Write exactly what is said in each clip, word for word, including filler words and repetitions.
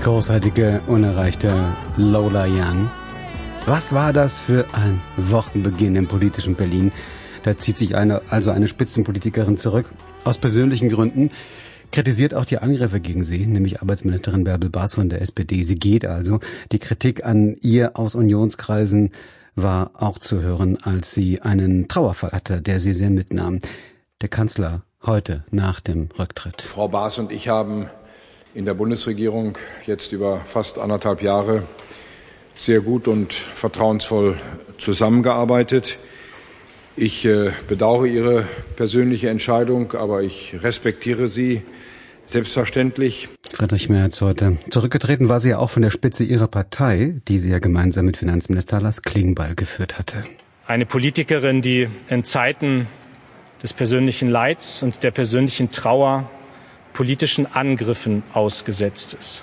großartige, unerreichte Lola Young. Was war das für ein Wochenbeginn im politischen Berlin? Da zieht sich eine, also eine Spitzenpolitikerin zurück, aus persönlichen Gründen, kritisiert auch die Angriffe gegen sie, nämlich Arbeitsministerin Bärbel Baas von der S P D. Sie geht also. Die Kritik an ihr aus Unionskreisen war auch zu hören, als sie einen Trauerfall hatte, der sie sehr mitnahm. Der Kanzler heute nach dem Rücktritt. Frau Baas und ich haben in der Bundesregierung jetzt über fast anderthalb Jahre sehr gut und vertrauensvoll zusammengearbeitet. Ich äh, bedauere Ihre persönliche Entscheidung, aber ich respektiere sie selbstverständlich. Friedrich Merz heute. Zurückgetreten war sie ja auch von der Spitze ihrer Partei, die sie ja gemeinsam mit Finanzminister Lars Klingbeil geführt hatte. Eine Politikerin, die in Zeiten des persönlichen Leids und der persönlichen Trauer politischen Angriffen ausgesetzt ist.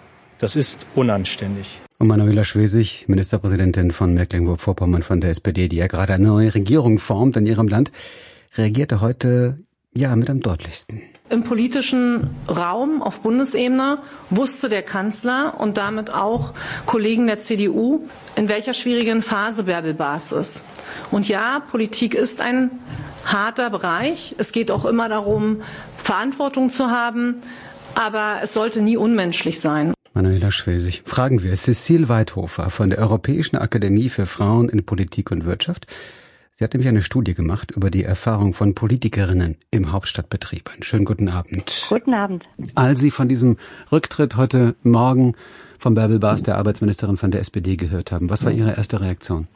Das ist unanständig. Und Manuela Schwesig, Ministerpräsidentin von Mecklenburg-Vorpommern von der S P D, die ja gerade eine neue Regierung formt in ihrem Land, reagierte heute ja mit am deutlichsten. Im politischen Raum auf Bundesebene wusste der Kanzler und damit auch Kollegen der C D U, in welcher schwierigen Phase Bärbel Baas ist. Und ja, Politik ist ein harter Bereich. Es geht auch immer darum, Verantwortung zu haben, aber es sollte nie unmenschlich sein. Manuela Schwesig. Fragen wir Cecile Weidhofer von der Europäischen Akademie für Frauen in Politik und Wirtschaft. Sie hat nämlich eine Studie gemacht über die Erfahrung von Politikerinnen im Hauptstadtbetrieb. Einen schönen guten Abend. Guten Abend. Als Sie von diesem Rücktritt heute Morgen von Bärbel Baas, der Arbeitsministerin von der S P D, gehört haben, was war Ihre erste Reaktion?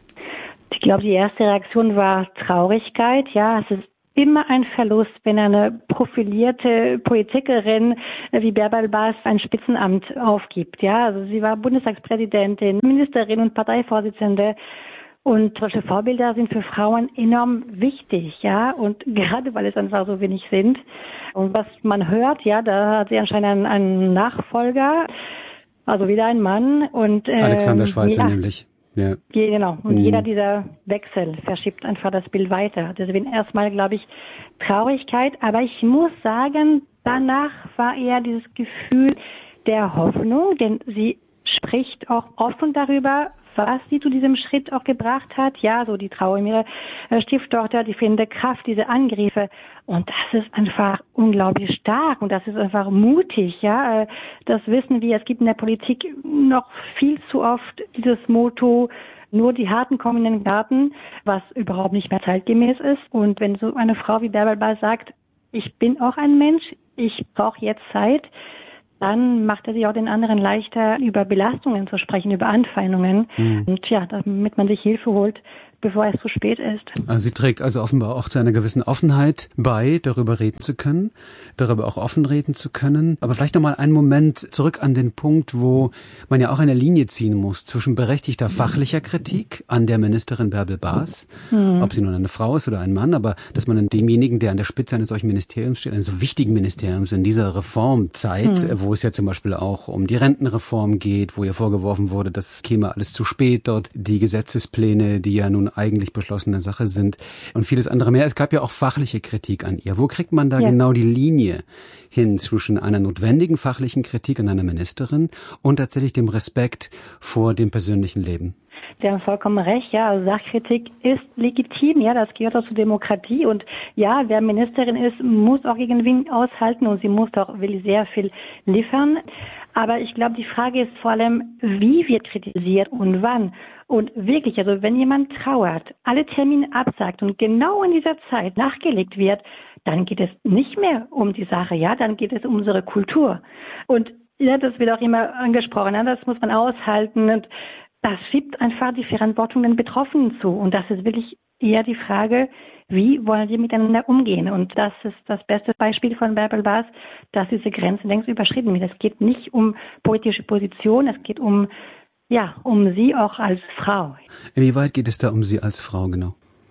Ich glaube, die erste Reaktion war Traurigkeit. Ja, es ist immer ein Verlust, wenn eine profilierte Politikerin wie Bärbel Baas ein Spitzenamt aufgibt. Ja, also sie war Bundestagspräsidentin, Ministerin und Parteivorsitzende. Und solche Vorbilder sind für Frauen enorm wichtig, ja, und gerade weil es einfach so wenig sind. Und was man hört, ja, da hat sie anscheinend einen, einen Nachfolger, also wieder ein Mann. Und ähm, Alexander Schweitzer ja, nämlich. Ja. Genau. Und mhm. jeder dieser Wechsel verschiebt einfach das Bild weiter. Deswegen erstmal, glaube ich, Traurigkeit. Aber ich muss sagen, danach war eher dieses Gefühl der Hoffnung, denn sie spricht auch offen darüber, was sie zu diesem Schritt auch gebracht hat. Ja, so die Trauer um ihre Stieftochter, die fehlende Kraft, diese Angriffe. Und das ist einfach unglaublich stark und das ist einfach mutig. Ja, das wissen wir. Es gibt in der Politik noch viel zu oft dieses Motto, nur die Harten kommen in den Garten, was überhaupt nicht mehr zeitgemäß ist. Und wenn so eine Frau wie Bärbel Baas sagt, ich bin auch ein Mensch, ich brauche jetzt Zeit, dann macht er sich auch den anderen leichter, über Belastungen zu sprechen, über Anfeindungen. Mhm. Und ja, damit man sich Hilfe holt, bevor es zu spät ist. Also sie trägt also offenbar auch zu einer gewissen Offenheit bei, darüber reden zu können, darüber auch offen reden zu können. Aber vielleicht nochmal einen Moment zurück an den Punkt, wo man ja auch eine Linie ziehen muss zwischen berechtigter fachlicher Kritik an der Ministerin Bärbel Baas, mhm. ob sie nun eine Frau ist oder ein Mann, aber dass man demjenigen, der an der Spitze eines solchen Ministeriums steht, eines so wichtigen Ministeriums in dieser Reformzeit, mhm. wo es ja zum Beispiel auch um die Rentenreform geht, wo ihr vorgeworfen wurde, das käme alles zu spät dort, die Gesetzespläne, die ja nun eigentlich beschlossene Sache sind und vieles andere mehr. Es gab ja auch fachliche Kritik an ihr. Wo kriegt man da ja. genau die Linie hin zwischen einer notwendigen fachlichen Kritik an einer Ministerin und tatsächlich dem Respekt vor dem persönlichen Leben? Sie haben vollkommen recht, ja, also Sachkritik ist legitim, ja, das gehört auch zur Demokratie und ja, wer Ministerin ist, muss auch irgendwie aushalten und sie muss auch will sehr viel liefern. Aber ich glaube, die Frage ist vor allem, wie wird kritisiert und wann. Und wirklich, also wenn jemand trauert, alle Termine absagt und genau in dieser Zeit nachgelegt wird, dann geht es nicht mehr um die Sache, ja, dann geht es um unsere Kultur. Und ja, das wird auch immer angesprochen, ja, das muss man aushalten und das schiebt einfach die Verantwortung den Betroffenen zu. Und das ist wirklich eher die Frage, wie wollen wir miteinander umgehen? Und das ist das beste Beispiel von Bärbel Baas, dass diese Grenze längst überschritten wird. Es geht nicht um politische Position, es geht um, ja, um sie auch als Frau. Inwieweit geht es da um sie als Frau genau?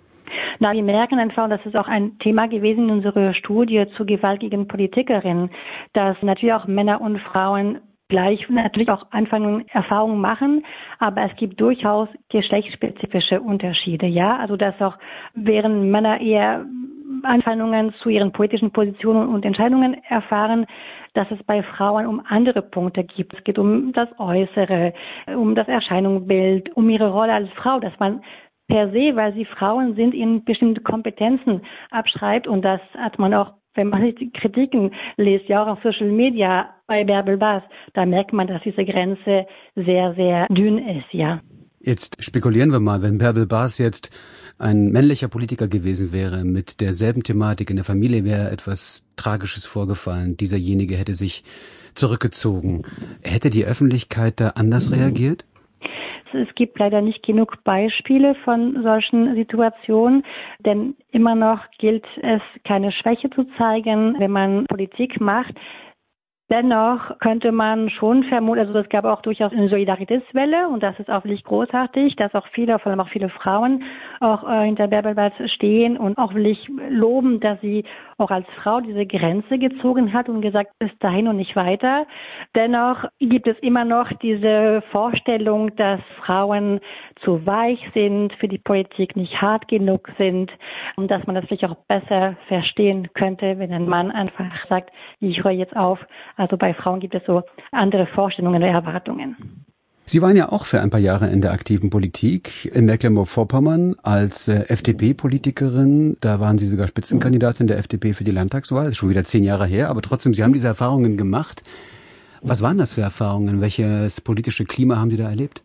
Na, wir merken einfach, und das ist auch ein Thema gewesen in unserer Studie zu Gewalt gegen Politikerinnen, dass natürlich auch Männer und Frauen gleich natürlich auch Anfang Erfahrungen machen, aber es gibt durchaus geschlechtsspezifische Unterschiede, ja, also dass auch während Männer eher Anfeindungen zu ihren politischen Positionen und Entscheidungen erfahren, dass es bei Frauen um andere Punkte gibt. Es geht um das Äußere, um das Erscheinungsbild, um ihre Rolle als Frau, dass man per se, weil sie Frauen sind, ihnen bestimmte Kompetenzen abschreibt. Und das hat man auch, wenn man die Kritiken liest, ja auch auf Social Media bei Bärbel Bas, da merkt man, dass diese Grenze sehr, sehr dünn ist, ja. Jetzt spekulieren wir mal, wenn Bärbel Bas jetzt ein männlicher Politiker gewesen wäre, mit derselben Thematik, in der Familie wäre etwas Tragisches vorgefallen, dieserjenige hätte sich zurückgezogen. Hätte die Öffentlichkeit da anders reagiert? Es gibt leider nicht genug Beispiele von solchen Situationen, denn immer noch gilt es, keine Schwäche zu zeigen, wenn man Politik macht. Dennoch könnte man schon vermuten, also es gab auch durchaus eine Solidaritätswelle und das ist auch wirklich großartig, dass auch viele, vor allem auch viele Frauen auch äh, hinter Bärbel Bas stehen und auch wirklich loben, dass sie auch als Frau diese Grenze gezogen hat und gesagt, bis dahin und nicht weiter. Dennoch gibt es immer noch diese Vorstellung, dass Frauen zu weich sind, für die Politik nicht hart genug sind und dass man das vielleicht auch besser verstehen könnte, wenn ein Mann einfach sagt, ich höre jetzt auf. Also bei Frauen gibt es so andere Vorstellungen und Erwartungen. Sie waren ja auch für ein paar Jahre in der aktiven Politik in Mecklenburg-Vorpommern als äh, F D P-Politikerin. Da waren Sie sogar Spitzenkandidatin der F D P für die Landtagswahl. Das ist schon wieder zehn Jahre her, aber trotzdem, Sie haben diese Erfahrungen gemacht. Was waren das für Erfahrungen? Welches politische Klima haben Sie da erlebt?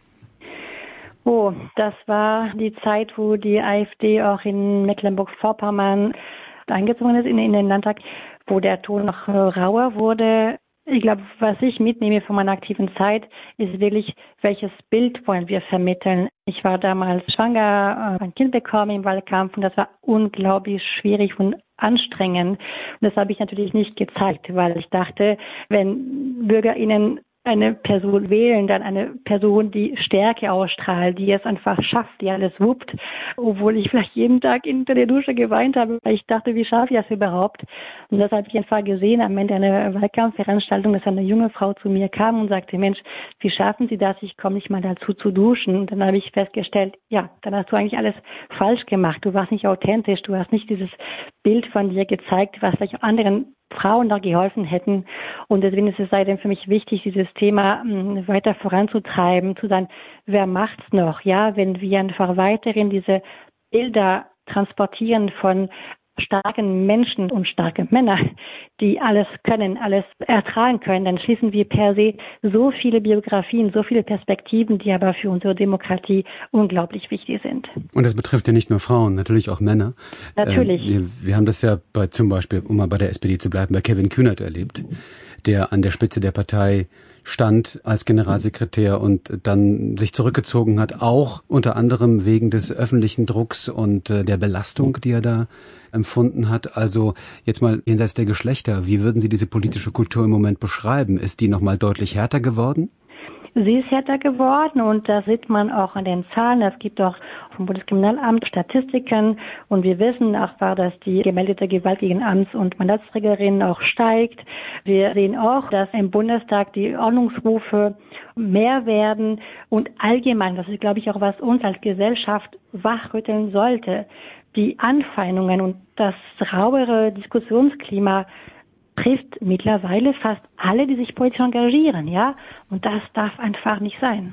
Oh, das war die Zeit, wo die AfD auch in Mecklenburg-Vorpommern eingezogen ist in, in den Landtag, wo der Ton noch rauer wurde. Ich glaube, was ich mitnehme von meiner aktiven Zeit, ist wirklich, welches Bild wollen wir vermitteln. Ich war damals schwanger, ein Kind bekommen im Wahlkampf und das war unglaublich schwierig und anstrengend. Und das habe ich natürlich nicht gezeigt, weil ich dachte, wenn BürgerInnen eine Person wählen, dann eine Person, die Stärke ausstrahlt, die es einfach schafft, die alles wuppt, obwohl ich vielleicht jeden Tag unter der Dusche geweint habe, weil ich dachte, wie schaffe ich das überhaupt? Und das habe ich einfach gesehen am Ende einer Wahlkampfveranstaltung, dass eine junge Frau zu mir kam und sagte, Mensch, wie schaffen Sie das? Ich komme nicht mal dazu zu duschen. Und dann habe ich festgestellt, ja, dann hast du eigentlich alles falsch gemacht. Du warst nicht authentisch, du hast nicht dieses Bild von dir gezeigt, was vielleicht anderen Frauen da geholfen hätten. Und deswegen ist es seitdem für mich wichtig, dieses Thema m, weiter voranzutreiben, zu sagen, wer macht's noch? Ja, wenn wir einfach weiterhin diese Bilder transportieren von starken Menschen und starke Männer, die alles können, alles ertragen können, dann schließen wir per se so viele Biografien, so viele Perspektiven, die aber für unsere Demokratie unglaublich wichtig sind. Und das betrifft ja nicht nur Frauen, natürlich auch Männer. Natürlich. Äh, wir, wir haben das ja bei, zum Beispiel, um mal bei der S P D zu bleiben, bei Kevin Kühnert erlebt, der an der Spitze der Partei stand als Generalsekretär und dann sich zurückgezogen hat, auch unter anderem wegen des öffentlichen Drucks und äh, der Belastung, die er da empfunden hat. Also jetzt mal jenseits der Geschlechter, wie würden Sie diese politische Kultur im Moment beschreiben? Ist die nochmal deutlich härter geworden? Sie ist härter geworden und das sieht man auch an den Zahlen. Es gibt auch vom Bundeskriminalamt Statistiken und wir wissen auch, dass die gemeldete Gewalt gegen Amts- und Mandatsträgerinnen auch steigt. Wir sehen auch, dass im Bundestag die Ordnungsrufe mehr werden und allgemein, das ist, glaube ich, auch was uns als Gesellschaft wachrütteln sollte, die Anfeindungen und das rauere Diskussionsklima trifft mittlerweile fast alle, die sich politisch engagieren, ja. Und das darf einfach nicht sein.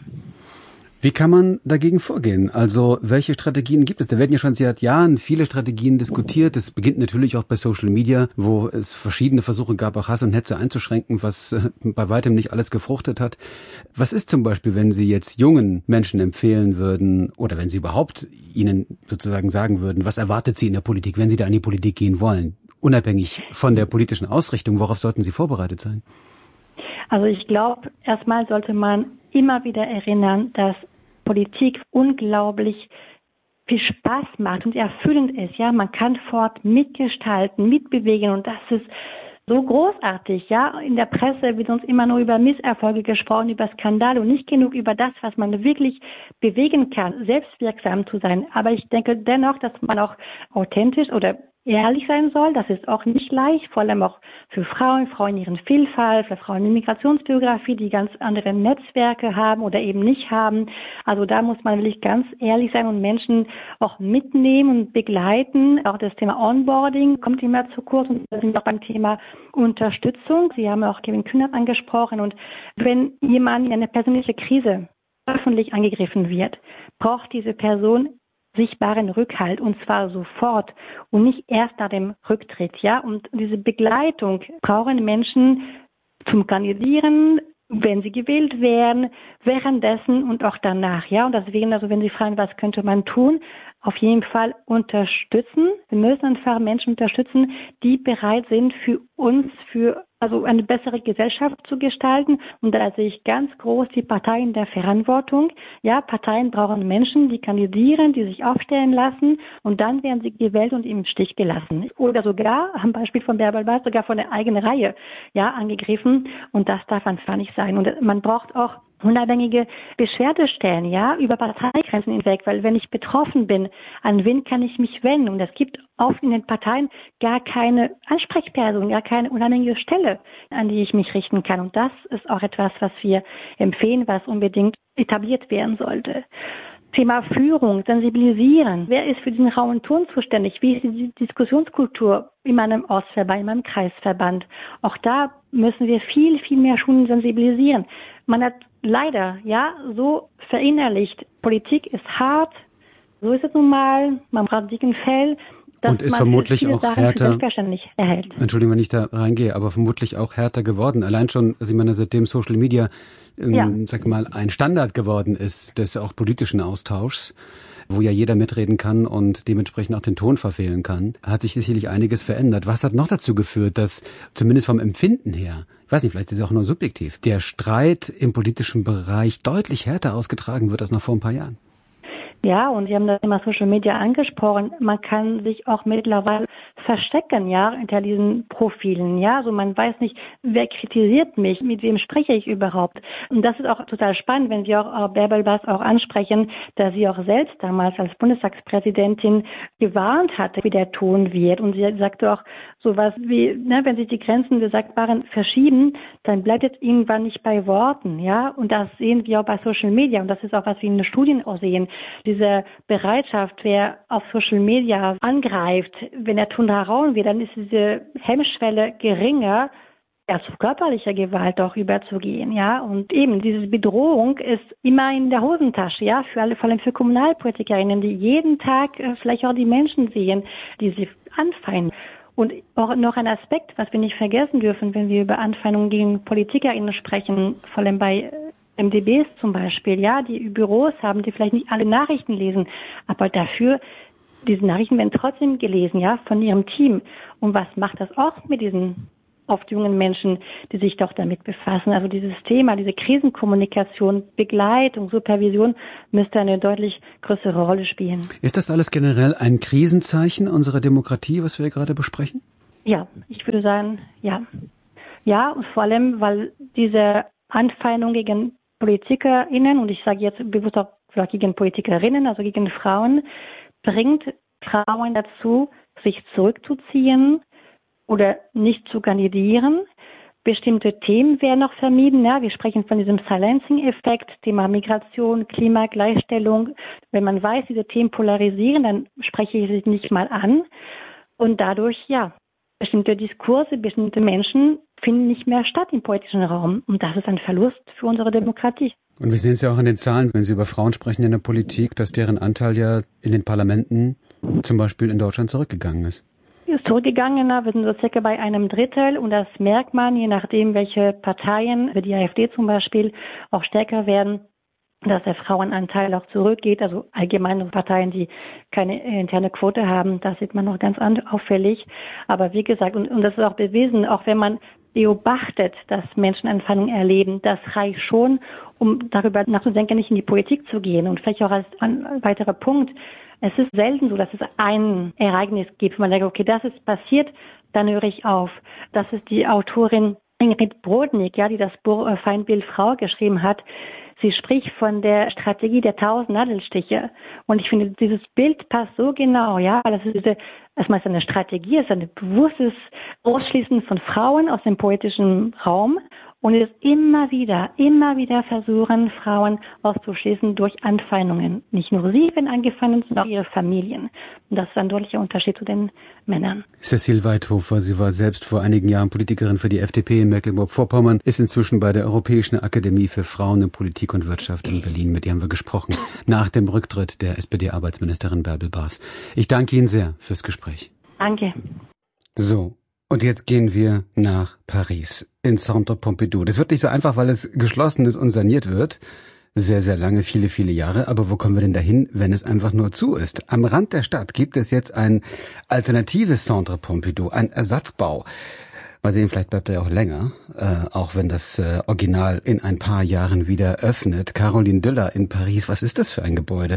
Wie kann man dagegen vorgehen? Also welche Strategien gibt es? Da werden ja schon seit Jahren viele Strategien diskutiert. Es beginnt natürlich auch bei Social Media, wo es verschiedene Versuche gab, auch Hass und Hetze einzuschränken, was äh, bei weitem nicht alles gefruchtet hat. Was ist zum Beispiel, wenn Sie jetzt jungen Menschen empfehlen würden oder wenn Sie überhaupt ihnen sozusagen sagen würden, was erwartet Sie in der Politik, wenn Sie da in die Politik gehen wollen? Unabhängig von der politischen Ausrichtung, worauf sollten Sie vorbereitet sein? Also ich glaube, erstmal sollte man immer wieder erinnern, dass Politik unglaublich viel Spaß macht und erfüllend ist. Ja, man kann fort mitgestalten, mitbewegen und das ist so großartig. Ja, in der Presse wird uns immer nur über Misserfolge gesprochen, über Skandale und nicht genug über das, was man wirklich bewegen kann, selbstwirksam zu sein. Aber ich denke dennoch, dass man auch authentisch oder ehrlich sein soll. Das ist auch nicht leicht, vor allem auch für Frauen, Frauen in ihren Vielfalt, für Frauen in Migrationsbiografie, die ganz andere Netzwerke haben oder eben nicht haben. Also da muss man wirklich ganz ehrlich sein und Menschen auch mitnehmen und begleiten. Auch das Thema Onboarding kommt immer zu kurz und da sind wir auch beim Thema Unterstützung. Sie haben auch Kevin Kühnert angesprochen und wenn jemand in eine persönliche Krise öffentlich angegriffen wird, braucht diese Person sichtbaren Rückhalt und zwar sofort und nicht erst nach dem Rücktritt, ja. Und diese Begleitung brauchen Menschen zum Kandidieren, wenn sie gewählt werden, währenddessen und auch danach, ja. Und deswegen, also wenn Sie fragen, was könnte man tun, auf jeden Fall unterstützen. Wir müssen einfach Menschen unterstützen, die bereit sind, für uns, für also eine bessere Gesellschaft zu gestalten. Und da sehe ich ganz groß die Parteien der Verantwortung. Ja, Parteien brauchen Menschen, die kandidieren, die sich aufstellen lassen und dann werden sie gewählt und im Stich gelassen. Oder sogar, am Beispiel von Bärbel Bas, sogar von der eigenen Reihe, ja, angegriffen. Und das darf einfach nicht sein. Und man braucht auch unabhängige Beschwerdestellen, ja, über Parteigrenzen hinweg, weil wenn ich betroffen bin, an wen kann ich mich wenden? Und es gibt oft in den Parteien gar keine Ansprechperson, gar keine unabhängige Stelle, an die ich mich richten kann. Und das ist auch etwas, was wir empfehlen, was unbedingt etabliert werden sollte. Thema Führung, sensibilisieren. Wer ist für diesen rauen Ton zuständig? Wie ist die Diskussionskultur in meinem Ortsverband, in meinem Kreisverband? Auch da müssen wir viel, viel mehr Schulen sensibilisieren. Man hat leider, ja, so verinnerlicht, Politik ist hart, so ist es nun mal, man braucht dicken Fell. Und ist vermutlich auch härter, erhält. Entschuldigung, wenn ich da reingehe, aber vermutlich auch härter geworden. Allein schon, also ich meine, seitdem Social Media, ähm, ja. sag mal, ein Standard geworden ist des auch politischen Austauschs, wo ja jeder mitreden kann und dementsprechend auch den Ton verfehlen kann, hat sich sicherlich einiges verändert. Was hat noch dazu geführt, dass zumindest vom Empfinden her, ich weiß nicht, vielleicht ist es auch nur subjektiv, der Streit im politischen Bereich deutlich härter ausgetragen wird als noch vor ein paar Jahren? Ja, und Sie haben das Thema Social Media angesprochen. Man kann sich auch mittlerweile verstecken, ja, hinter diesen Profilen, ja. Also man weiß nicht, wer kritisiert mich, mit wem spreche ich überhaupt. Und das ist auch total spannend, wenn wir auch Bärbel Bas auch ansprechen, dass sie auch selbst damals als Bundestagspräsidentin gewarnt hatte, wie der Ton wird. Und sie sagte auch sowas wie, ne, wenn sich die Grenzen des Sagbaren verschieben, dann bleibt es irgendwann nicht bei Worten, ja. Und das sehen wir auch bei Social Media. Und das ist auch, was wir in den Studien auch sehen. Diese Bereitschaft, wer auf Social Media angreift, wenn der Ton herauen wird, dann ist diese Hemmschwelle geringer, ja, zu körperlicher Gewalt auch überzugehen, ja. Und eben diese Bedrohung ist immer in der Hosentasche, ja, für alle, vor allem für Kommunalpolitikerinnen, die jeden Tag äh, vielleicht auch die Menschen sehen, die sie anfeinden. Und auch noch ein Aspekt, was wir nicht vergessen dürfen, wenn wir über Anfeindungen gegen PolitikerInnen sprechen, vor allem bei M D Bs zum Beispiel, ja, die Büros haben, die vielleicht nicht alle Nachrichten lesen, aber dafür, diese Nachrichten werden trotzdem gelesen, ja, von ihrem Team. Und was macht das auch mit diesen oft jungen Menschen, die sich doch damit befassen? Also dieses Thema, diese Krisenkommunikation, Begleitung, Supervision müsste eine deutlich größere Rolle spielen. Ist das alles generell ein Krisenzeichen unserer Demokratie, was wir gerade besprechen? Ja, ich würde sagen, ja. Ja, und vor allem, weil diese Anfeindung gegen PolitikerInnen, und ich sage jetzt bewusst auch gegen Politikerinnen, also gegen Frauen, bringt Frauen dazu, sich zurückzuziehen oder nicht zu kandidieren. Bestimmte Themen werden noch vermieden. Ja, wir sprechen von diesem Silencing-Effekt, Thema Migration, Klima, Gleichstellung. Wenn man weiß, diese Themen polarisieren, dann spreche ich sie nicht mal an. Und dadurch, ja, bestimmte Diskurse, bestimmte Menschen finden nicht mehr statt im politischen Raum. Und das ist ein Verlust für unsere Demokratie. Und wir sehen es ja auch in den Zahlen, wenn Sie über Frauen sprechen in der Politik, dass deren Anteil ja in den Parlamenten zum Beispiel in Deutschland zurückgegangen ist. Ist zurückgegangen, wir sind so circa bei einem Drittel und das merkt man, je nachdem, welche Parteien, wie die AfD zum Beispiel, auch stärker werden, dass der Frauenanteil auch zurückgeht, also allgemeine Parteien, die keine interne Quote haben, das sieht man noch ganz auffällig. Aber wie gesagt, und, und das ist auch bewiesen, auch wenn man beobachtet, dass Menschen Anfeindungen erleben, das reicht schon, um darüber nachzudenken, nicht in die Politik zu gehen. Und vielleicht auch als ein weiterer Punkt, es ist selten so, dass es ein Ereignis gibt, wo man denkt, okay, das ist passiert, dann höre ich auf. Das ist die Autorin Ingrid Brodnik, ja, die das Buch Feindbild Frau geschrieben hat. Sie spricht von der Strategie der tausend Nadelstiche. Und ich finde, dieses Bild passt so genau, ja, weil das ist diese, erstmal ist eine Strategie, es ist ein bewusstes Ausschließen von Frauen aus dem poetischen Raum. Und es ist immer wieder, immer wieder versuchen, Frauen auszuschließen durch Anfeindungen. Nicht nur sie werden angefeindet, sondern auch ihre Familien. Und das ist ein deutlicher Unterschied zu den Männern. Cecile Weithofer, sie war selbst vor einigen Jahren Politikerin für die F D P in Mecklenburg-Vorpommern, ist inzwischen bei der Europäischen Akademie für Frauen in Politik und Wirtschaft in Berlin. Mit ihr haben wir gesprochen, nach dem Rücktritt der S P D-Arbeitsministerin Bärbel Baas. Ich danke Ihnen sehr fürs Gespräch. Danke. So. Und jetzt gehen wir nach Paris, ins Centre Pompidou. Das wird nicht so einfach, weil es geschlossen ist und saniert wird. Sehr, sehr lange, viele, viele Jahre. Aber wo kommen wir denn dahin, wenn es einfach nur zu ist? Am Rand der Stadt gibt es jetzt ein alternatives Centre Pompidou, ein Ersatzbau. Mal sehen, vielleicht bleibt er ja auch länger, äh, auch wenn das äh, Original in ein paar Jahren wieder öffnet. Caroline Düller in Paris, was ist das für ein Gebäude?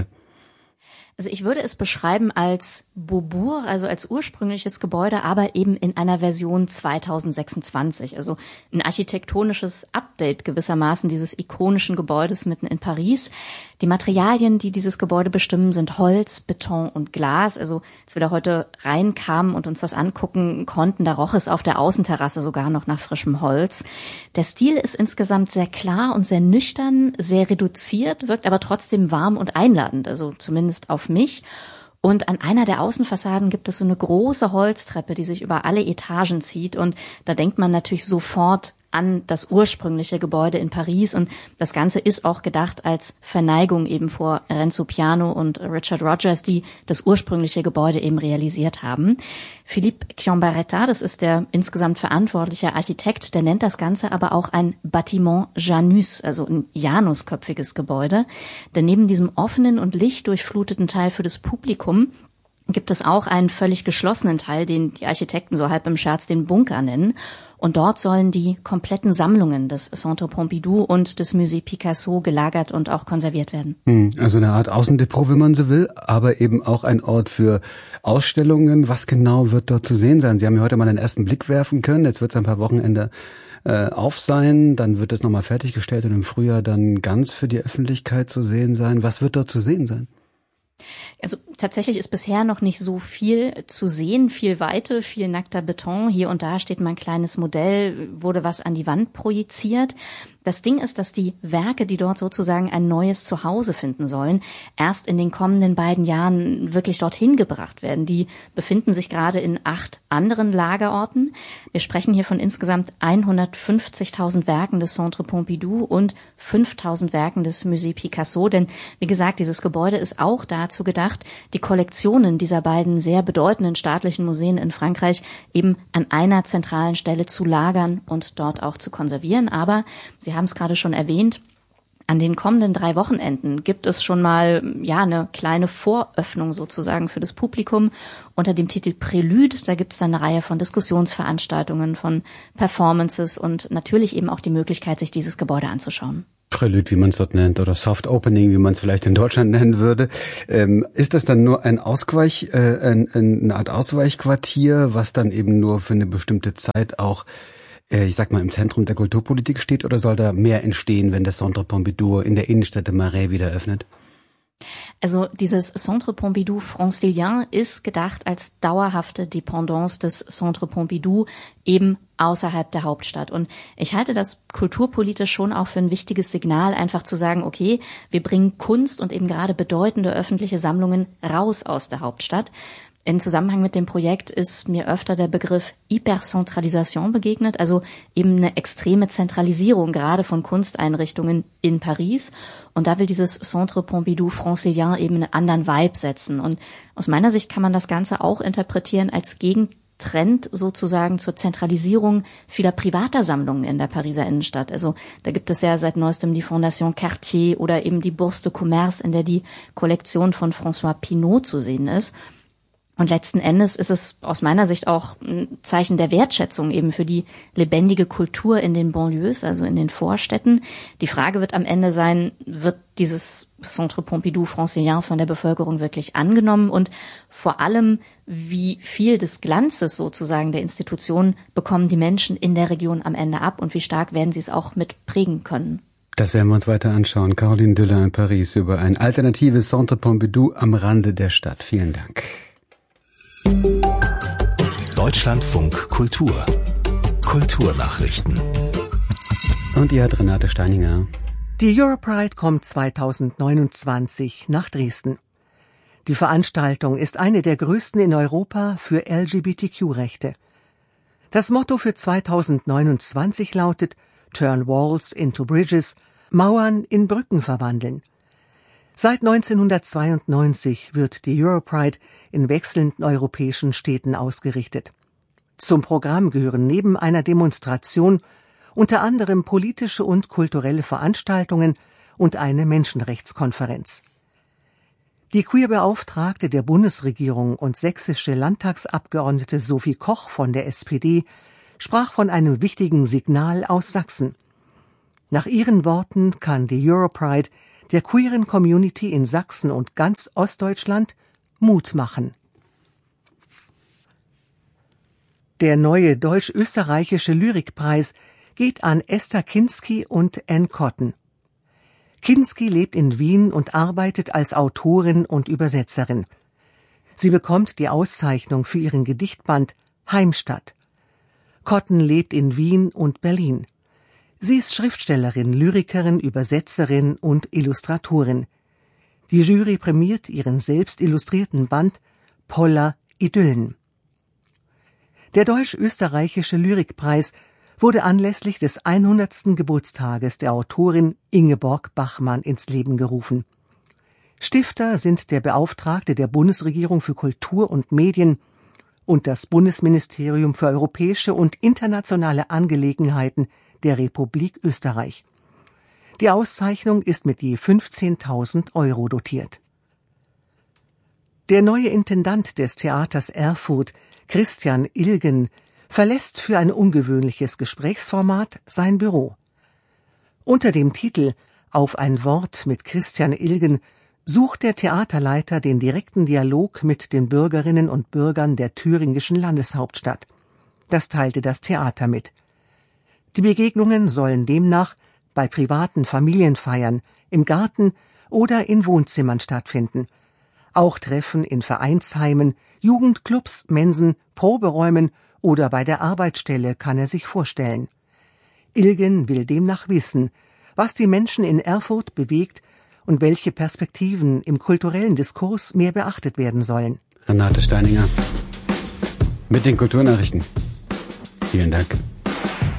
Also ich würde es beschreiben als Beaubourg, also als ursprüngliches Gebäude, aber eben in einer Version zweitausendsechsundzwanzig. Also ein architektonisches Update gewissermaßen dieses ikonischen Gebäudes mitten in Paris. Die Materialien, die dieses Gebäude bestimmen, sind Holz, Beton und Glas. Also als wir da heute reinkamen und uns das angucken konnten, da roch es auf der Außenterrasse sogar noch nach frischem Holz. Der Stil ist insgesamt sehr klar und sehr nüchtern, sehr reduziert, wirkt aber trotzdem warm und einladend, also zumindest auf mich. Und an einer der Außenfassaden gibt es so eine große Holztreppe, die sich über alle Etagen zieht. Und da denkt man natürlich sofort an das ursprüngliche Gebäude in Paris. Und das Ganze ist auch gedacht als Verneigung eben vor Renzo Piano und Richard Rogers, die das ursprüngliche Gebäude eben realisiert haben. Philippe Chiambaretta, das ist der insgesamt verantwortliche Architekt, der nennt das Ganze aber auch ein Bâtiment Janus, also ein janusköpfiges Gebäude. Denn neben diesem offenen und lichtdurchfluteten Teil für das Publikum gibt es auch einen völlig geschlossenen Teil, den die Architekten so halb im Scherz den Bunker nennen. Und dort sollen die kompletten Sammlungen des Centre Pompidou und des Musée Picasso gelagert und auch konserviert werden. Also eine Art Außendepot, wenn man so will, aber eben auch ein Ort für Ausstellungen. Was genau wird dort zu sehen sein? Sie haben ja heute mal einen ersten Blick werfen können. Jetzt wird es ein paar Wochenende äh, auf sein. Dann wird es nochmal fertiggestellt und im Frühjahr dann ganz für die Öffentlichkeit zu sehen sein. Was wird dort zu sehen sein? Also tatsächlich ist bisher noch nicht so viel zu sehen, viel Weite, viel nackter Beton. Hier und da steht mal ein kleines Modell, wurde was an die Wand projiziert. Das Ding ist, dass die Werke, die dort sozusagen ein neues Zuhause finden sollen, erst in den kommenden beiden Jahren wirklich dorthin gebracht werden. Die befinden sich gerade in acht anderen Lagerorten. Wir sprechen hier von insgesamt hundertfünfzigtausend Werken des Centre Pompidou und fünftausend Werken des Musée Picasso. Denn wie gesagt, dieses Gebäude ist auch dazu gedacht, die Kollektionen dieser beiden sehr bedeutenden staatlichen Museen in Frankreich eben an einer zentralen Stelle zu lagern und dort auch zu konservieren. Aber Sie haben es gerade schon erwähnt, an den kommenden drei Wochenenden gibt es schon mal ja eine kleine Voröffnung sozusagen für das Publikum unter dem Titel Prelude. Da gibt es dann eine Reihe von Diskussionsveranstaltungen, von Performances und natürlich eben auch die Möglichkeit, sich dieses Gebäude anzuschauen. Prelude, wie man es dort nennt, oder Soft Opening, wie man es vielleicht in Deutschland nennen würde. Ähm, ist das dann nur ein Ausweich, äh, ein, eine Art Ausweichquartier, was dann eben nur für eine bestimmte Zeit auch ich sag mal, im Zentrum der Kulturpolitik steht, oder soll da mehr entstehen, wenn das Centre Pompidou in der Innenstadt de Marais wieder öffnet? Also dieses Centre Pompidou Francilien ist gedacht als dauerhafte Dependance des Centre Pompidou eben außerhalb der Hauptstadt. Und ich halte das kulturpolitisch schon auch für ein wichtiges Signal, einfach zu sagen, okay, wir bringen Kunst und eben gerade bedeutende öffentliche Sammlungen raus aus der Hauptstadt. In Zusammenhang mit dem Projekt ist mir öfter der Begriff Hypercentralisation begegnet, also eben eine extreme Zentralisierung gerade von Kunsteinrichtungen in Paris. Und da will dieses Centre Pompidou Francilien eben einen anderen Vibe setzen. Und aus meiner Sicht kann man das Ganze auch interpretieren als Gegentrend sozusagen zur Zentralisierung vieler privater Sammlungen in der Pariser Innenstadt. Also da gibt es ja seit neuestem die Fondation Cartier oder eben die Bourse de Commerce, in der die Kollektion von François Pinault zu sehen ist. Und letzten Endes ist es aus meiner Sicht auch ein Zeichen der Wertschätzung eben für die lebendige Kultur in den Banlieues, also in den Vorstädten. Die Frage wird am Ende sein, wird dieses Centre Pompidou Francilien von der Bevölkerung wirklich angenommen? Und vor allem, wie viel des Glanzes sozusagen der Institution bekommen die Menschen in der Region am Ende ab und wie stark werden sie es auch mit prägen können? Das werden wir uns weiter anschauen. Caroline Düller in Paris über ein alternatives Centre Pompidou am Rande der Stadt. Vielen Dank. Deutschlandfunk Kultur. Kulturnachrichten. Und ihr hat Renate Steininger. Die Europride kommt zweitausendneunundzwanzig nach Dresden. Die Veranstaltung ist eine der größten in Europa für L G B T Q-Rechte. Das Motto für zweitausendneunundzwanzig lautet Turn Walls into Bridges, Mauern in Brücken verwandeln. Seit neunzehnhundertzweiundneunzig wird die Europride in wechselnden europäischen Städten ausgerichtet. Zum Programm gehören neben einer Demonstration unter anderem politische und kulturelle Veranstaltungen und eine Menschenrechtskonferenz. Die Queer-Beauftragte der Bundesregierung und sächsische Landtagsabgeordnete Sophie Koch von der S P D sprach von einem wichtigen Signal aus Sachsen. Nach ihren Worten kann die Europride der queeren Community in Sachsen und ganz Ostdeutschland Mut machen. Der neue deutsch-österreichische Lyrikpreis geht an Esther Kinski und Anne Cotton. Kinski lebt in Wien und arbeitet als Autorin und Übersetzerin. Sie bekommt die Auszeichnung für ihren Gedichtband Heimstatt. Cotton lebt in Wien und Berlin. Sie ist Schriftstellerin, Lyrikerin, Übersetzerin und Illustratorin. Die Jury prämiert ihren selbst illustrierten Band Poller Idyllen. Der deutsch-österreichische Lyrikpreis wurde anlässlich des hundertsten Geburtstages der Autorin Ingeborg Bachmann ins Leben gerufen. Stifter sind der Beauftragte der Bundesregierung für Kultur und Medien und das Bundesministerium für europäische und internationale Angelegenheiten der Republik Österreich. Die Auszeichnung ist mit je fünfzehntausend Euro dotiert. Der neue Intendant des Theaters Erfurt, Christian Ilgen, verlässt für ein ungewöhnliches Gesprächsformat sein Büro. Unter dem Titel Auf ein Wort mit Christian Ilgen sucht der Theaterleiter den direkten Dialog mit den Bürgerinnen und Bürgern der thüringischen Landeshauptstadt. Das teilte das Theater mit. Die Begegnungen sollen demnach bei privaten Familienfeiern, im Garten oder in Wohnzimmern stattfinden. Auch Treffen in Vereinsheimen, Jugendclubs, Mensen, Proberäumen oder bei der Arbeitsstelle kann er sich vorstellen. Ilgen will demnach wissen, was die Menschen in Erfurt bewegt und welche Perspektiven im kulturellen Diskurs mehr beachtet werden sollen. Renate Steininger mit den Kulturnachrichten. Vielen Dank.